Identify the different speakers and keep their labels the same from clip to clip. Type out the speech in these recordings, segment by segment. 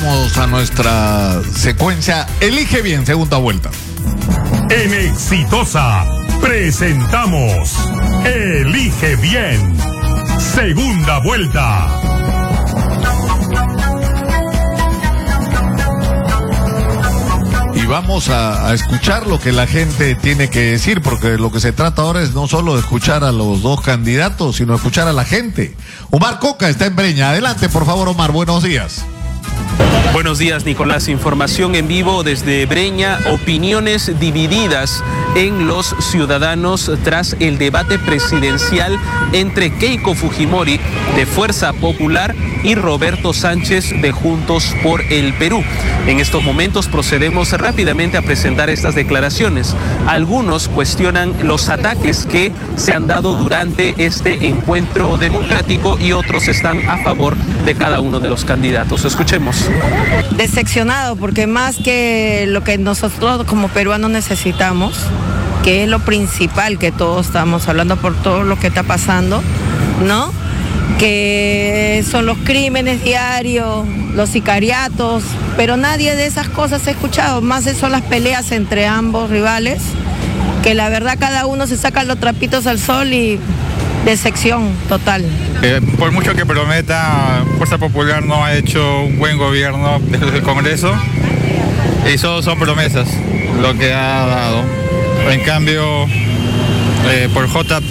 Speaker 1: Vamos a nuestra secuencia Elige Bien, segunda vuelta.
Speaker 2: En Exitosa presentamos Elige Bien, segunda vuelta.
Speaker 1: Y vamos a escuchar lo que la gente tiene que decir, porque lo que se trata ahora es no solo de escuchar a los dos candidatos, sino escuchar a la gente. Omar Coca está en Breña. Adelante, por favor, Omar, buenos días.
Speaker 3: Buenos días, Nicolás. Información en vivo desde Breña. Opiniones divididas en los ciudadanos tras el debate presidencial entre Keiko Fujimori de Fuerza Popular y Roberto Sánchez de Juntos por el Perú. En estos momentos procedemos rápidamente a presentar estas declaraciones. Algunos cuestionan los ataques que se han dado durante este encuentro democrático y otros están a favor de cada uno de los candidatos. Escuchemos.
Speaker 4: Decepcionado, porque más que lo que nosotros como peruanos necesitamos, que es lo principal que todos estamos hablando por todo lo que está pasando, ¿no? Que son los crímenes diarios, los sicariatos, pero nadie de esas cosas ha escuchado, más son las peleas entre ambos rivales, que la verdad cada uno se saca los trapitos al sol y decepción total.
Speaker 5: Por mucho que prometa, Fuerza Popular no ha hecho un buen gobierno desde el Congreso y solo son promesas lo que ha dado. En cambio, por JP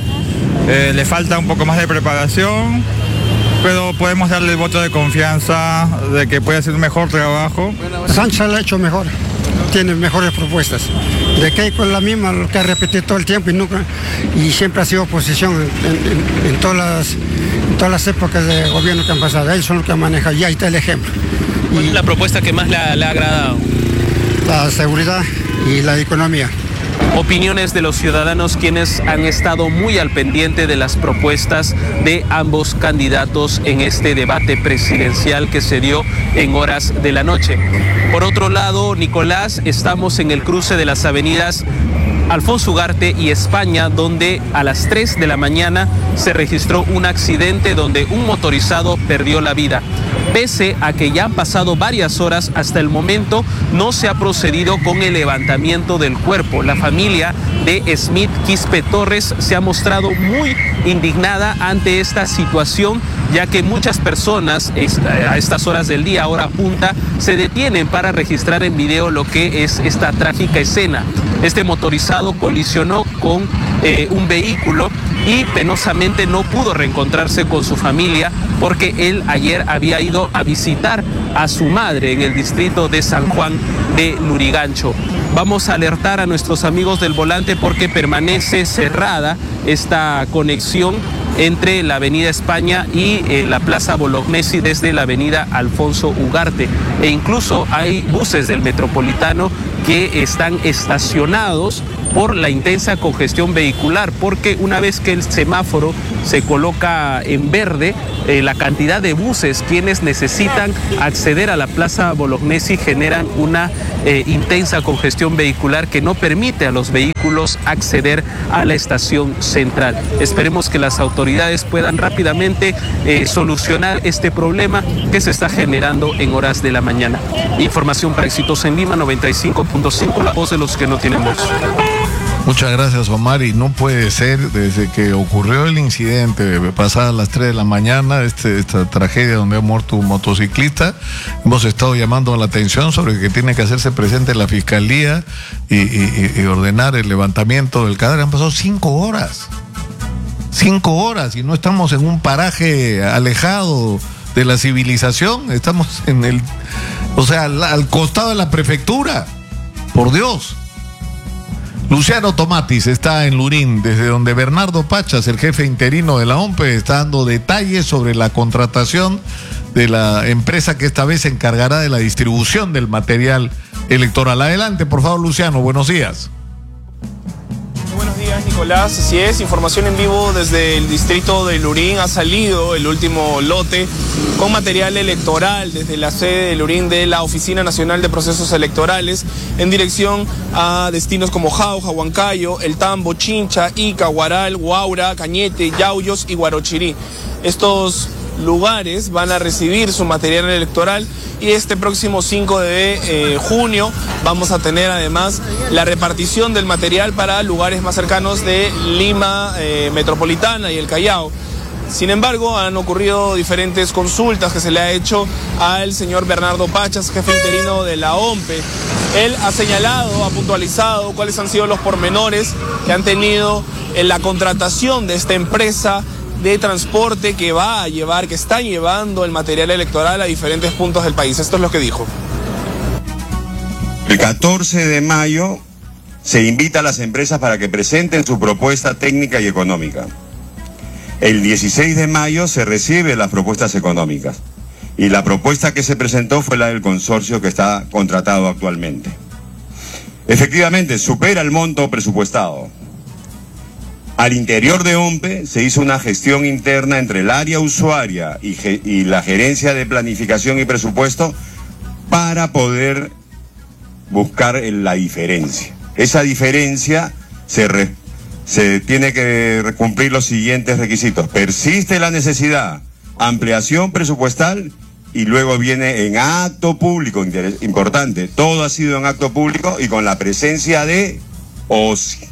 Speaker 5: le falta un poco más de preparación, pero podemos darle el voto de confianza de que puede hacer un mejor trabajo.
Speaker 6: Sánchez lo ha hecho mejor, tiene mejores propuestas. De Keiko es la misma, lo que ha repetido todo el tiempo y siempre ha sido oposición en todas las épocas de gobierno que han pasado. Ellos son los que han manejado, y ahí está el ejemplo.
Speaker 3: ¿Cuál es la propuesta que más le ha agradado?
Speaker 6: La seguridad y la economía.
Speaker 3: Opiniones de los ciudadanos quienes han estado muy al pendiente de las propuestas de ambos candidatos en este debate presidencial que se dio en horas de la noche. Por otro lado, Nicolás, estamos en el cruce de las avenidas Alfonso Ugarte y España, donde a las 3 de la mañana se registró un accidente donde un motorizado perdió la vida. Pese a que ya han pasado varias horas, hasta el momento no se ha procedido con el levantamiento del cuerpo. La familia de Smith Quispe Torres se ha mostrado muy indignada ante esta situación, ya que muchas personas a estas horas del día, hora punta, se detienen para registrar en video lo que es esta trágica escena. Este motorizado colisionó con un vehículo y penosamente no pudo reencontrarse con su familia porque él ayer había ido a visitar a su madre en el distrito de San Juan de Lurigancho. Vamos a alertar a nuestros amigos del volante porque permanece cerrada esta conexión entre la avenida España y la plaza Bolognesi desde la avenida Alfonso Ugarte. E incluso hay buses del Metropolitano que están estacionados por la intensa congestión vehicular, porque una vez que el semáforo se coloca en verde, la cantidad de buses quienes necesitan acceder a la plaza Bolognesi generan una intensa congestión vehicular que no permite a los vehículos acceder a la estación central. Esperemos que las autoridades puedan rápidamente solucionar este problema que se está generando en horas de la mañana. Información para Exitosa en Lima 95.5, la voz de los que no tienen voz.
Speaker 1: Muchas gracias, Omar, y no puede ser, desde que ocurrió el incidente pasadas las 3 de la mañana, esta tragedia donde ha muerto un motociclista, hemos estado llamando la atención sobre que tiene que hacerse presente la Fiscalía y ordenar el levantamiento del cadáver. Han pasado 5 horas. 5 horas y no estamos en un paraje alejado de la civilización, estamos al costado de la prefectura, por Dios. Luciano Tomatis está en Lurín, desde donde Bernardo Pachas, el jefe interino de la OMPE, está dando detalles sobre la contratación de la empresa que esta vez se encargará de la distribución del material electoral. Adelante, por favor, Luciano, buenos días.
Speaker 7: Buenos días, Nicolás. Así es, información en vivo desde el distrito de Lurín. Ha salido el último lote con material electoral desde la sede de Lurín de la Oficina Nacional de Procesos Electorales en dirección a destinos como Jauja, Huancayo, El Tambo, Chincha, Ica, Huaral, Huaura, Cañete, Yauyos y Huarochirí. Estos lugares van a recibir su material electoral y este próximo 5 de junio vamos a tener además la repartición del material para lugares más cercanos de Lima metropolitana y el Callao. Sin embargo, han ocurrido diferentes consultas que se le ha hecho al señor Bernardo Pachas, jefe interino de la OMPE. Él ha señalado, ha puntualizado cuáles han sido los pormenores que han tenido en la contratación de esta empresa de transporte que va a llevar, que está llevando el material electoral a diferentes puntos del país. Esto es lo que dijo.
Speaker 8: El 14 de mayo se invita a las empresas para que presenten su propuesta técnica y económica. El 16 de mayo se reciben las propuestas económicas y la propuesta que se presentó fue la del consorcio que está contratado actualmente. Efectivamente, supera el monto presupuestado. Al interior de OMPE se hizo una gestión interna entre el área usuaria y la gerencia de planificación y presupuesto para poder buscar la diferencia. Esa diferencia se tiene que cumplir los siguientes requisitos. Persiste la necesidad, ampliación presupuestal y luego viene en acto público, importante, todo ha sido en acto público y con la presencia de OSI.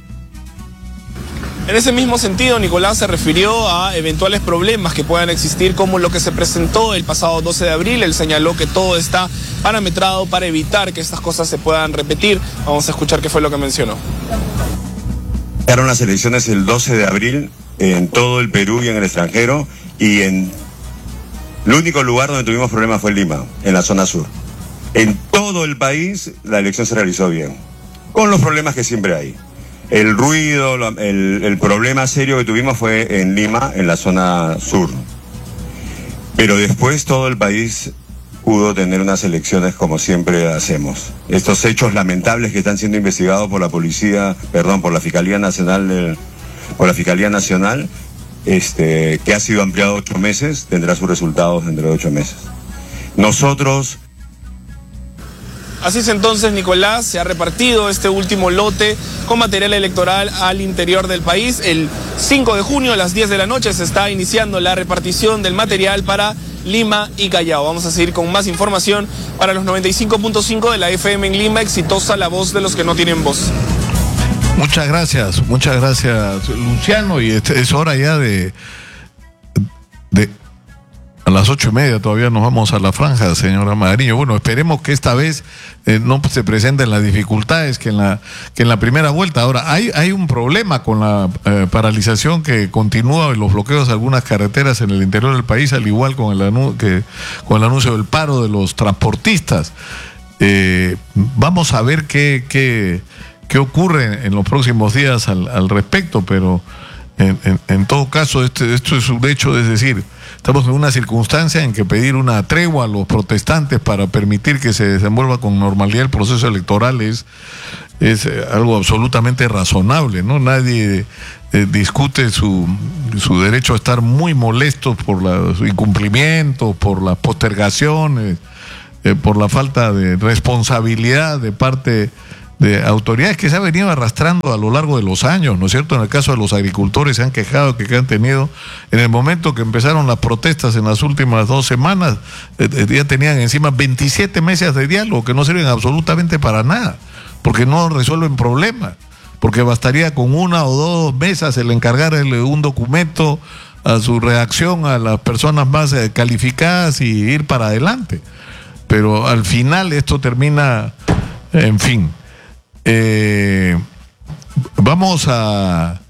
Speaker 7: En ese mismo sentido, Nicolás se refirió a eventuales problemas que puedan existir como lo que se presentó el pasado 12 de abril. Él señaló que todo está parametrado para evitar que estas cosas se puedan repetir. Vamos a escuchar qué fue lo que mencionó.
Speaker 8: Fueron las elecciones el 12 de abril en todo el Perú y en el extranjero y el único lugar donde tuvimos problemas fue en Lima, en la zona sur. En todo el país la elección se realizó bien, con los problemas que siempre hay. El ruido, el problema serio que tuvimos fue en Lima, en la zona sur. Pero después todo el país pudo tener unas elecciones como siempre hacemos. Estos hechos lamentables que están siendo investigados por la policía, por la Fiscalía Nacional, que ha sido ampliado 8 meses, tendrá sus resultados dentro de 8 meses. Nosotros...
Speaker 7: Así es entonces, Nicolás, se ha repartido este último lote con material electoral al interior del país. El 5 de junio a las 10 de la noche se está iniciando la repartición del material para Lima y Callao. Vamos a seguir con más información para los 95.5 de la FM en Lima. Exitosa, la voz de los que no tienen voz.
Speaker 1: Muchas gracias, Luciano. Y es hora ya de a las 8:30 todavía nos vamos a la franja, señora Magariño. Bueno, esperemos que esta vez no se presenten las dificultades que en la primera vuelta. Ahora, hay un problema con la paralización que continúa en los bloqueos de algunas carreteras en el interior del país, al igual con el anuncio del paro de los transportistas. Vamos a ver qué ocurre en los próximos días al respecto, pero en todo caso esto es un hecho, es decir, estamos en una circunstancia en que pedir una tregua a los protestantes para permitir que se desenvuelva con normalidad el proceso electoral es algo absolutamente razonable, ¿no? Nadie discute su derecho a estar muy molestos por los incumplimientos, por las postergaciones, por la falta de responsabilidad de parte de autoridades que se han venido arrastrando a lo largo de los años, ¿no es cierto? En el caso de los agricultores se han quejado que han tenido, en el momento que empezaron las protestas en las últimas 2 semanas, ya tenían encima 27 meses de diálogo que no sirven absolutamente para nada, porque no resuelven problemas, porque bastaría con 1 o 2 mesas el encargar un documento a su redacción a las personas más calificadas y ir para adelante. Pero al final esto termina, en fin. Vamos a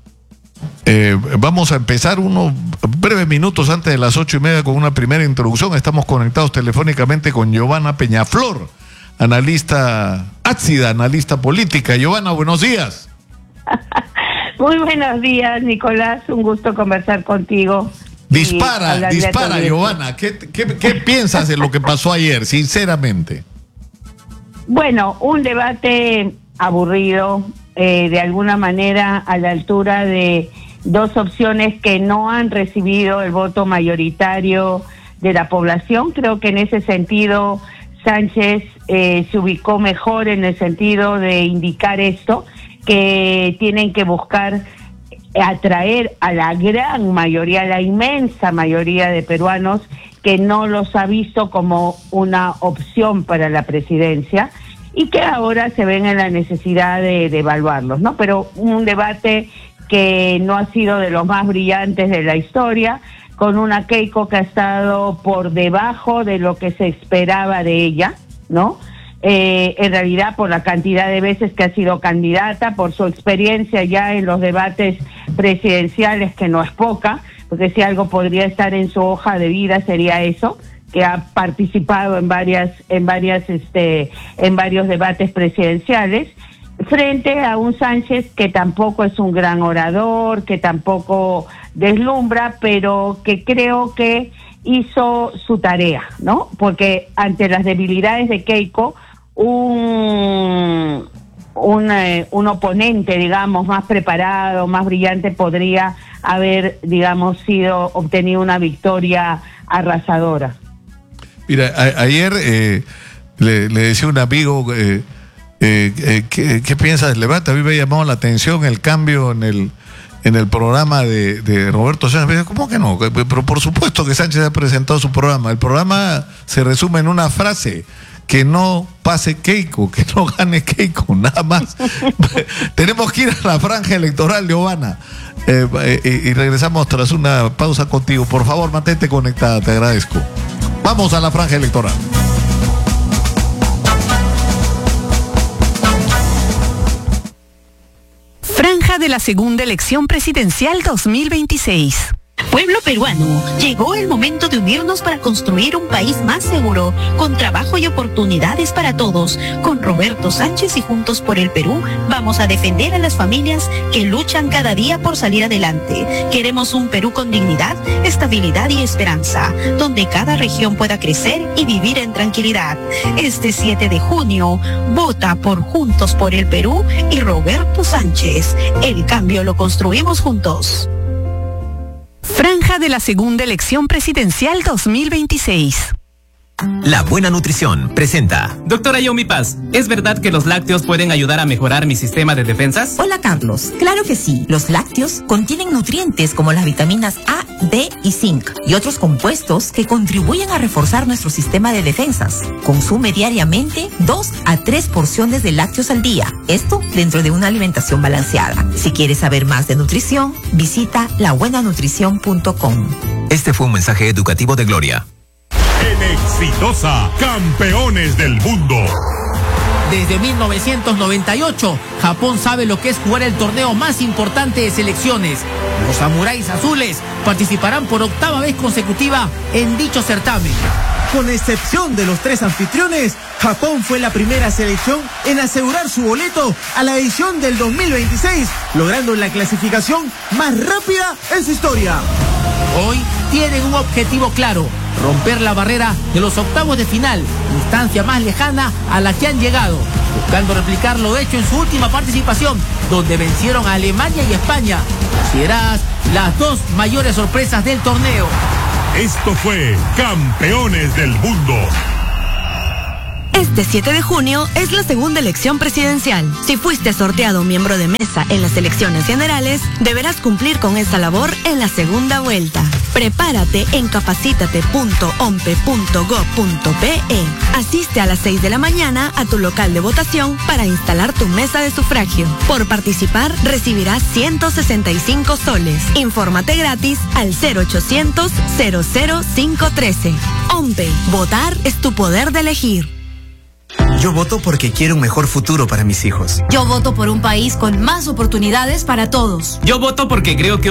Speaker 1: empezar unos breves minutos antes de las 8:30 con una primera introducción. Estamos conectados telefónicamente con Giovanna Peñaflor, analista política. Giovanna, buenos días.
Speaker 9: Muy buenos días, Nicolás, un gusto conversar contigo.
Speaker 1: Dispara, Giovanna, ¿qué piensas de lo que pasó ayer, sinceramente?
Speaker 9: Bueno, un debate aburrido, de alguna manera a la altura de 2 opciones que no han recibido el voto mayoritario de la población. Creo que en ese sentido Sánchez se ubicó mejor en el sentido de indicar esto, que tienen que buscar atraer a la gran mayoría, a la inmensa mayoría de peruanos que no los ha visto como una opción para la presidencia y que ahora se ven en la necesidad de evaluarlos, ¿no? Pero un debate que no ha sido de los más brillantes de la historia, con una Keiko que ha estado por debajo de lo que se esperaba de ella, ¿no? En realidad por la cantidad de veces que ha sido candidata, por su experiencia ya en los debates presidenciales, que no es poca, porque si algo podría estar en su hoja de vida sería eso, que ha participado en varios debates presidenciales, frente a un Sánchez que tampoco es un gran orador, que tampoco deslumbra, pero que creo que hizo su tarea, ¿no? Porque ante las debilidades de Keiko, un oponente, digamos, más preparado, más brillante, podría haber, digamos, obtenido una victoria arrasadora. Mira,
Speaker 1: ayer le decía un amigo, ¿qué piensas del debate? A mí me ha llamado la atención el cambio en el programa de Roberto Sánchez. ¿Cómo que no? Pero por supuesto que Sánchez ha presentado su programa. El programa se resume en una frase: que no pase Keiko, que no gane Keiko, nada más. Tenemos que ir a la franja electoral, Giovanna, y regresamos tras una pausa contigo. Por favor, mantente conectada, te agradezco. Vamos a la franja electoral.
Speaker 10: Franja de la segunda elección presidencial 2026.
Speaker 11: Pueblo peruano, llegó el momento de unirnos para construir un país más seguro, con trabajo y oportunidades para todos. Con Roberto Sánchez y Juntos por el Perú, vamos a defender a las familias que luchan cada día por salir adelante. Queremos un Perú con dignidad, estabilidad y esperanza, donde cada región pueda crecer y vivir en tranquilidad. Este 7 de junio, vota por Juntos por el Perú y Roberto Sánchez. El cambio lo construimos juntos.
Speaker 10: Franja de la segunda elección presidencial 2026.
Speaker 12: La Buena Nutrición presenta.
Speaker 3: Doctora Yomi Paz, ¿es verdad que los lácteos pueden ayudar a mejorar mi sistema de defensas?
Speaker 13: Hola Carlos, claro que sí. Los lácteos contienen nutrientes como las vitaminas A, D y zinc y otros compuestos que contribuyen a reforzar nuestro sistema de defensas. Consume diariamente 2 a 3 porciones de lácteos al día. Esto dentro de una alimentación balanceada. Si quieres saber más de nutrición, visita labuenanutrición.com.
Speaker 12: Este fue un mensaje educativo de Gloria.
Speaker 2: En Exitosa, campeones del mundo.
Speaker 14: Desde 1998, Japón sabe lo que es jugar el torneo más importante de selecciones. Los samuráis azules participarán por 8ª vez consecutiva en dicho certamen.
Speaker 15: Con excepción de los 3 anfitriones, Japón fue la primera selección en asegurar su boleto a la edición del 2026, logrando la clasificación más rápida en su historia.
Speaker 14: Hoy tienen un objetivo claro: romper la barrera de los octavos de final, instancia más lejana a la que han llegado, buscando replicar lo hecho en su última participación, donde vencieron a Alemania y España, consideradas las 2 mayores sorpresas del torneo.
Speaker 2: Esto fue Campeones del Mundo.
Speaker 10: Este 7 de junio es la segunda elección presidencial. Si fuiste sorteado miembro de mesa en las elecciones generales, deberás cumplir con esa labor en la segunda vuelta. Prepárate en capacitate.ompe.gov.pe. Asiste a las 6 de la mañana a tu local de votación para instalar tu mesa de sufragio. Por participar, recibirás 165 soles. Infórmate gratis al 0800 00513. OMPE. Votar es tu poder de elegir.
Speaker 12: Yo voto porque quiero un mejor futuro para mis hijos.
Speaker 16: Yo voto por un país con más oportunidades para todos.
Speaker 3: Yo voto porque creo que